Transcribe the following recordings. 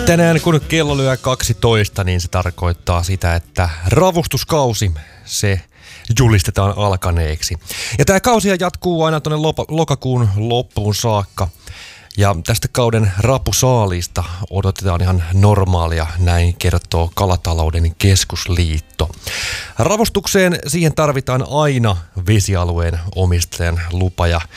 Tänään kun kello lyö 12, niin se tarkoittaa sitä, että ravustuskausi, se julistetaan alkaneeksi. Ja tämä kausi jatkuu aina tuonne lokakuun loppuun saakka. Ja tästä kauden rapusaalista odotetaan ihan normaalia, näin kertoo Kalatalouden keskusliitto. Ravustukseen siihen tarvitaan aina vesialueen omistajan lupa ja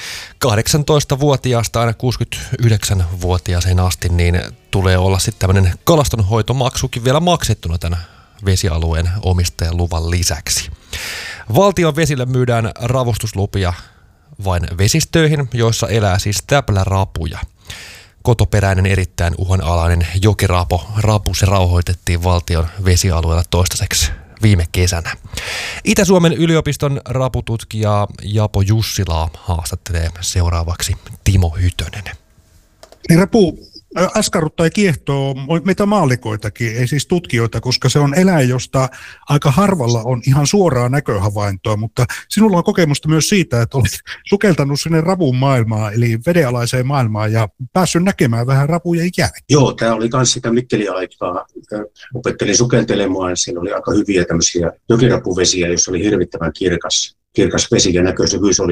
18-vuotiaasta aina 69-vuotiaaseen asti niin tulee olla sitten tämmöinen kalastonhoitomaksukin vielä maksettuna tämän vesialueen omistajan luvan lisäksi. Valtion vesille myydään ravustuslupia vain vesistöihin, joissa elää siis täplärapuja. Kotoperäinen erittäin uhanalainen jokirapu, se rauhoitettiin valtion vesialueella toistaiseksi viime kesänä. Itä-Suomen yliopiston rapututkija Japo Jussilaa haastattelee seuraavaksi Timo Hytönen. Niin rapu askarruttaa ja kiehtoo meitä maallikoitakin, ei siis tutkijoita, koska se on eläin, josta aika harvalla on ihan suoraa näköhavaintoa, mutta sinulla on kokemusta myös siitä, että olet sukeltanut sinne rapun maailmaan, eli vedenalaiseen maailmaan ja päässyt näkemään vähän rapuja ikään. Joo, tämä oli myös sitä Mikkeli-aikaa. Opettelin sukeltelemaan, siellä oli aika hyviä tämmöisiä jokirapuvesiä, joissa oli hirvittävän kirkas vesi ja näköisyvyys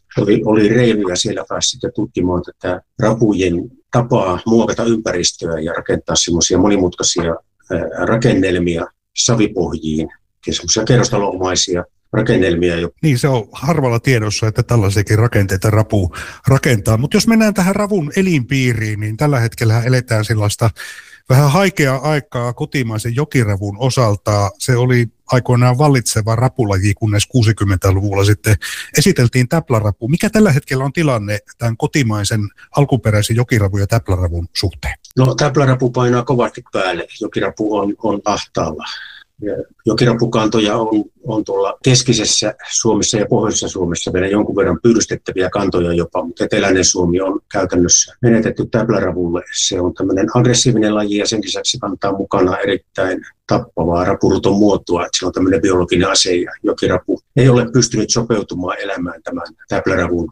oli reilu ja siellä pääsi sitten tutkimaan tätä rapujen tapaa muokata ympäristöä ja rakentaa semmoisia monimutkaisia rakennelmia savipohjiin ja semmoisia kerrostalomaisia rakennelmia. Niin se on harvalla tiedossa, että tällaisiakin rakenteita rapu rakentaa. Mutta jos mennään tähän ravun elinpiiriin, niin tällä hetkellä eletään sellaista vähän haikeaa aikaa kotimaisen jokiravun osalta. Se oli aikoinaan vallitseva rapulaji, kunnes 60-luvulla sitten esiteltiin täplärapu. Mikä tällä hetkellä on tilanne tämän kotimaisen alkuperäisen jokiravun ja täpläravun suhteen? No täplärapu painaa kovasti päälle. Jokirapu on ahtaalla. Jokirapukantoja on tuolla keskisessä Suomessa ja pohjoisessa Suomessa vielä jonkun verran pyydystettäviä kantoja jopa, mutta eteläinen Suomi on käytännössä menetetty täpläravulle. Se on tämmöinen aggressiivinen laji ja sen lisäksi kantaa mukana erittäin tappavaa rapuruton muotoa, että se on tämmöinen biologinen ase ja jokirapu ei ole pystynyt sopeutumaan elämään tämän täpläravun